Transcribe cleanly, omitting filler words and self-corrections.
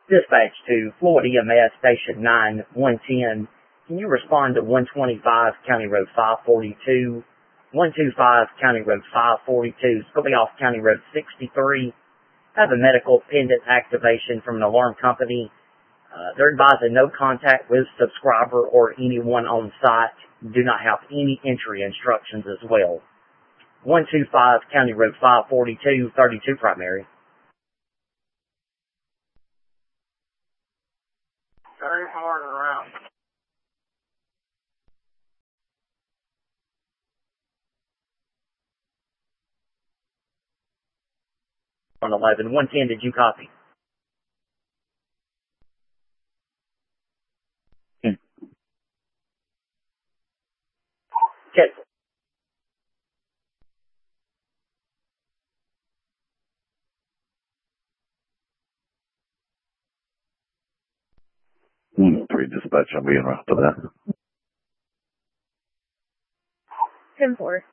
Dispatch to Florida EMS Station 9, 110. Can you respond to 125 County Road 542, 125 County Road 542, it's going to be off County Road 63. Have a medical pendant activation from an alarm company. They're advising no contact with subscriber or anyone on site. Do not have any entry instructions as well. 125 County Road 542, 32 primary. Very hard around. On 11, 110, did you copy? Check. Three dispatch, I'll be in after that. 10-4.